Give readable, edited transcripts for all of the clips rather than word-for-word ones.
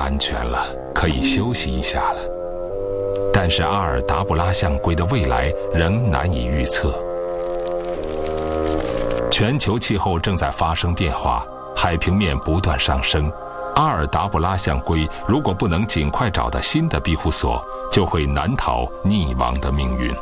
安全了，可以休息一下了。但是阿尔达布拉象龟的未来仍难以预测。全球气候正在发生变化，海平面不断上升。阿尔达布拉象龟如果不能尽快找到新的庇护所，就会难逃溺亡的命运。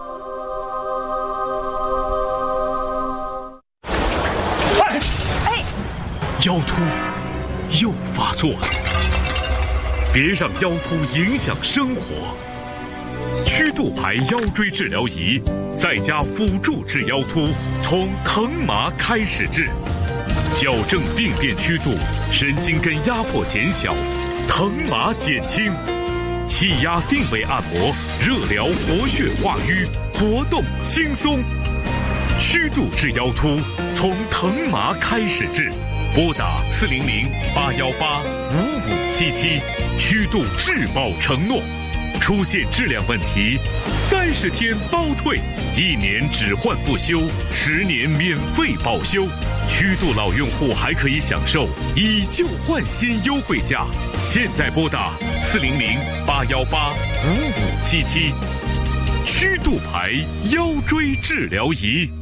腰突又发作了，别让腰突影响生活。曲度牌腰椎治疗仪在家辅助治腰突，从疼麻开始治，矫正病变曲度，神经根压迫减小，疼麻减轻，气压定位按摩，热疗活血化瘀，活动轻松。曲度治腰突，从疼麻开始治。拨打400-818-5577，曲度质保承诺。出现质量问题，30天包退，1年只换不修，10年免费保修。曲度老用户还可以享受以旧换新优惠价。现在拨打400-818-5577，曲度牌腰椎治疗仪。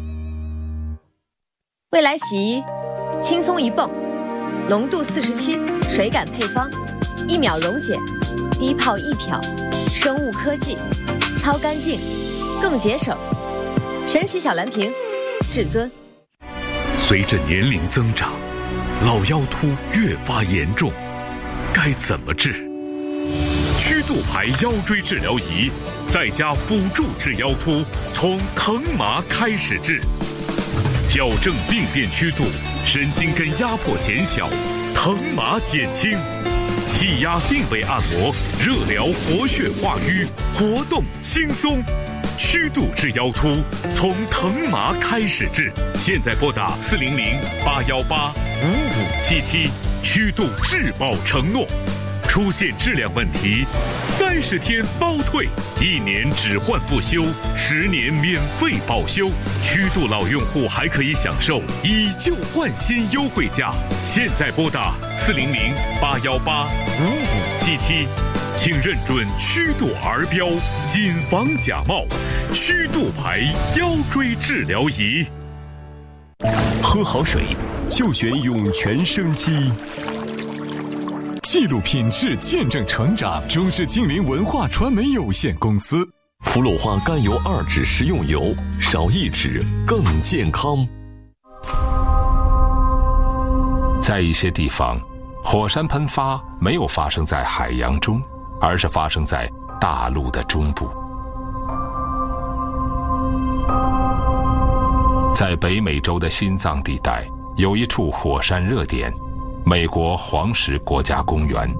未来洗衣。轻松一泵，浓度47，水感配方，1秒溶解，低泡一漂，生物科技，超干净，更节省。神奇小蓝瓶，至尊。 随着年龄增长，老腰突越发严重，该怎么治？曲度牌腰椎治疗仪在家辅助治腰突，从疼麻开始治，矫正病变曲度，神经根压迫减小，疼麻减轻，气压定位按摩，热疗活血化瘀，活动轻松。曲度治腰突，从疼麻开始治。现在拨打400-818-5577，曲度质保承诺。出现质量问题，30天包退，1年只换不修，10年免费保修。曲度老用户还可以享受以旧换新优惠价。现在拨打400-818-5577，请认准曲度儿标，谨防假冒。曲度牌腰椎治疗仪。 喝好水就选涌泉生机。记录品质，见证成长。中视精灵文化传媒有限公司。 氟鲁化甘油2酯食用油，少1酯更健康。 在一些地方，火山喷发没有发生在海洋中，而是发生在大陆的中部。在北美洲的心脏地带，有一处火山热点。美国黄石国家公园。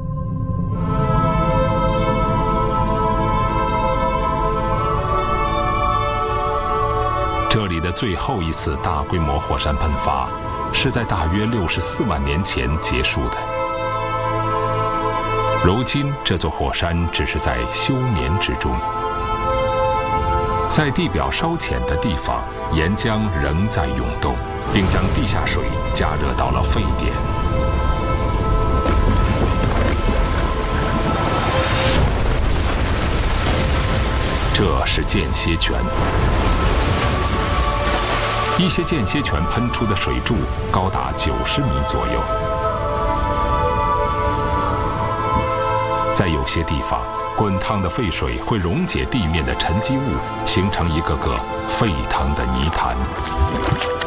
这里的最后一次大规模火山喷发是在大约64万年前结束的。如今这座火山只是在休眠之中。在地表稍浅的地方，岩浆仍在涌动，并将地下水加热到了沸点。这是间歇泉，一些间歇泉喷出的水柱高达90米左右。在有些地方，滚烫的沸水会溶解地面的沉积物，形成一个个沸腾的泥潭。